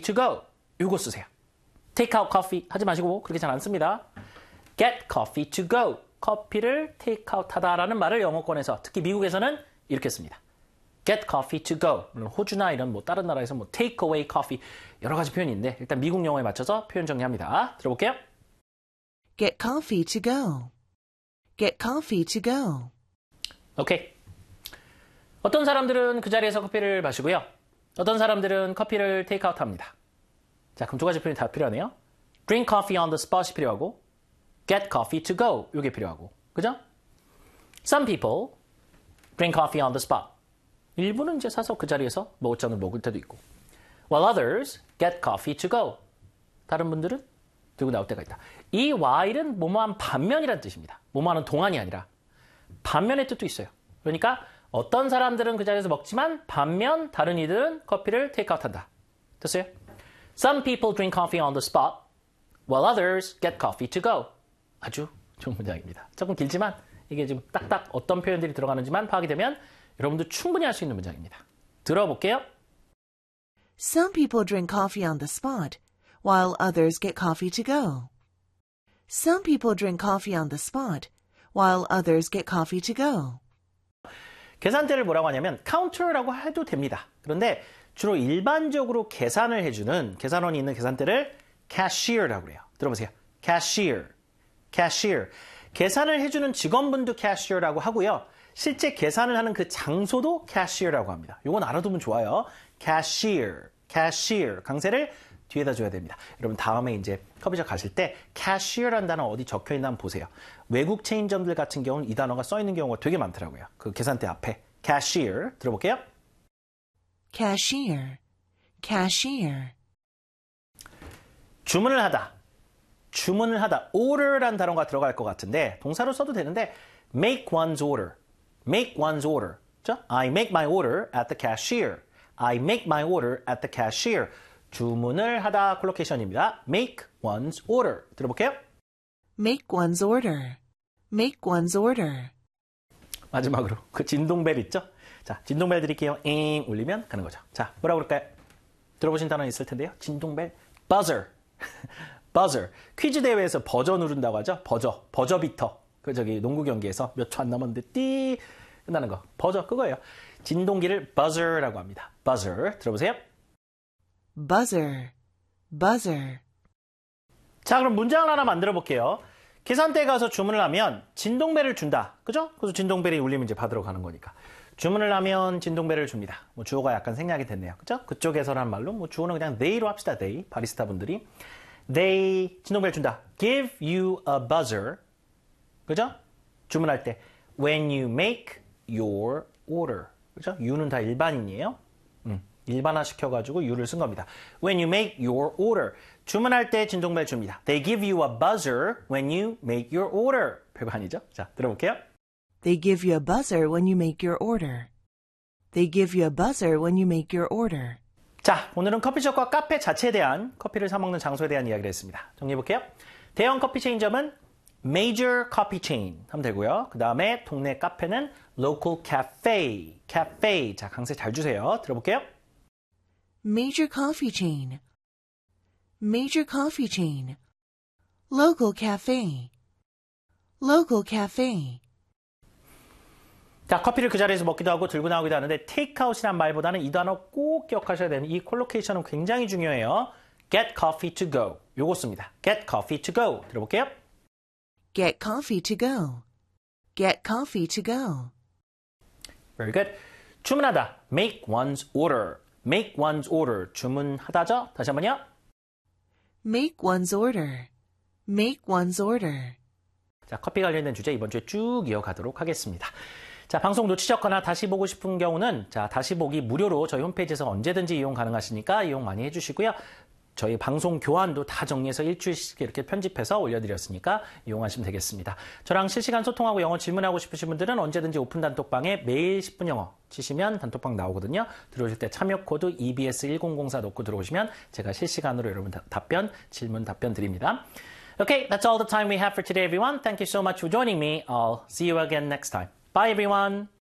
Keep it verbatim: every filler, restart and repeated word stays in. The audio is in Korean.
to go. 이거 쓰세요. take out coffee 하지 마시고 그렇게 잘 안 씁니다. get coffee to go. 커피를 take out 하다라는 말을 영어권에서 특히 미국에서는 이렇게 씁니다. get coffee to go. 물론 호주나 이런 뭐 다른 나라에서 뭐 take away coffee 여러 가지 표현이 있는데 일단 미국 영어에 맞춰서 표현 정리합니다. 들어볼게요. Get coffee to go. Get coffee to go. 오케이. 어떤 사람들은 그 자리에서 커피를 마시고요. 어떤 사람들은 커피를 take out 합니다. 자, 그럼 두 가지 표현이 다 필요하네요. drink coffee on the spot이 필요하고 get coffee to go 이게 필요하고 그죠? Some people drink coffee on the spot. 일부는 이제 사서 그 자리에서 먹을 먹을 때도 있고 while others get coffee to go. 다른 분들은 들고 나올 때가 있다. 이 while은 뭐뭐한 반면이라는 뜻입니다. 뭐뭐하는 동안이 아니라 반면의 뜻도 있어요. 그러니까 어떤 사람들은 그 자리에서 먹지만 반면 다른 이들은 커피를 take out 한다. 됐어요? Some people drink coffee on the spot while others get coffee to go. 아주 좋은 문장입니다. 조금 길지만 이게 지금 딱딱 어떤 표현들이 들어가는지만 파악이 되면 여러분도 충분히 할 수 있는 문장입니다. 들어볼게요. Some people drink coffee on the spot while others get coffee to go. Some people drink coffee on the spot while others get coffee to go. 계산대를 뭐라고 하냐면 카운터라고 해도 됩니다. 그런데 주로 일반적으로 계산을 해주는 계산원이 있는 계산대를 cashier라고 해요. 들어보세요. cashier, cashier. 계산을 해주는 직원분도 cashier라고 하고요. 실제 계산을 하는 그 장소도 cashier라고 합니다. 이건 알아두면 좋아요. cashier, cashier. 강세를 뒤에다 줘야 됩니다. 여러분 다음에 이제 커피숍 가실 때 cashier라는 단어 어디 적혀있나 한번 보세요. 외국 체인점들 같은 경우는 이 단어가 써있는 경우가 되게 많더라고요. 그 계산대 앞에 cashier 들어볼게요. Cashier, cashier. 주문을 하다, 주문을 하다. order라는 단어가 들어갈 것 같은데 동사로 써도 되는데 make one's order, make one's order. 그렇죠? I make my order at the cashier. I make my order at the cashier. 주문을 하다 콜로케이션입니다. make one's order. 들어볼게요. Make one's order. Make one's order. 마지막으로 그 진동벨 있죠? 자, 진동벨 드릴게요. 잉 울리면 가는 거죠. 자, 뭐라고 그럴까요? 들어보신 단어 있을 텐데요. 진동벨. buzzer. buzzer. 퀴즈 대회에서 버저 누른다고 하죠. 버저. 버저 비터. 그 저기 농구 경기에서 몇 초 안 남았는데 띠 끝나는 거. 버저 그거예요. 진동기를 buzzer라고 합니다. buzzer. 들어보세요. Buzzer, buzzer. 자, 그럼 문장을 하나 만들어 볼게요. 계산대에 가서 주문을 하면 진동벨을 준다. 그죠? 그래서 진동벨이 울리면 이제 받으러 가는 거니까. 주문을 하면 진동벨을 줍니다. 뭐 주어가 약간 생략이 됐네요. 그죠? 그쪽에서란 말로 뭐 주어는 그냥 they로 합시다. they. 바리스타 분들이. they 진동벨 준다. give you a buzzer. 그죠? 주문할 때 when you make your order. 그죠? you는 다 일반인이에요. 음. 일반화 시켜가지고 you를 쓴 겁니다. When you make your order. 주문할 때 진동벨 줍니다. They give you a buzzer when you make your order. 별거 아니죠? 자, 들어볼게요. They give you a buzzer when you make your order. They give you a buzzer when you make your order. 자, 오늘은 커피숍과 카페 자체에 대한 커피를 사 먹는 장소에 대한 이야기를 했습니다. 정리해볼게요. 대형 커피 체인점은 major coffee chain 하면 되고요. 그 다음에 동네 카페는 local cafe. cafe. 자, 강세 잘 주세요. 들어볼게요. Major coffee chain. Major coffee chain. Local cafe. Local cafe. 자, 커피를 그 자리에서 먹기도 하고 들고 나오기도 하는데 takeout이란 말보다는 이 단어 꼭 기억하셔야 되는 이 콜로케이션은 굉장히 중요해요. get coffee to go. 요거 씁니다. get coffee to go. 들어볼게요. Get coffee to go. Get coffee to go. Very good. 주문하다. make one's order. make one's order. 주문하다죠? 다시 한번요. Make one's order. Make one's order. 자, 커피 관련된 주제 이번 주에 쭉 이어가도록 하겠습니다. 자, 방송 놓치셨거나 다시 보고 싶은 경우는 자, 다시 보기 무료로 저희 홈페이지에서 언제든지 이용 가능하시니까 이용 많이 해주시고요. 저희 방송 교환도 다 정리해서 일주일씩 이렇게 편집해서 올려드렸으니까 이용하시면 되겠습니다. 저랑 실시간 소통하고 영어 질문하고 싶으신 분들은 언제든지 오픈 단톡방에 매일 십 분 영어 치시면 단톡방 나오거든요. 들어오실 때 참여 코드 이비에스 천사 넣고 들어오시면 제가 실시간으로 여러분 답변, 질문 답변 드립니다. Okay, that's all the time we have for today, everyone. Thank you so much for joining me. I'll see you again next time. Bye, everyone.